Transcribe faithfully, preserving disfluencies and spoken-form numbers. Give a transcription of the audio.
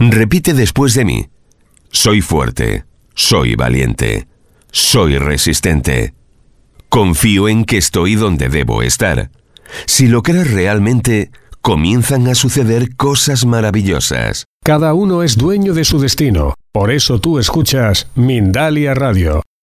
Repite después de mí. Soy fuerte, soy valiente, soy resistente. Confío en que estoy donde debo estar. Si lo crees realmente, comienzan a suceder cosas maravillosas. Cada uno es dueño de su destino. Por eso tú escuchas Mindalia Radio.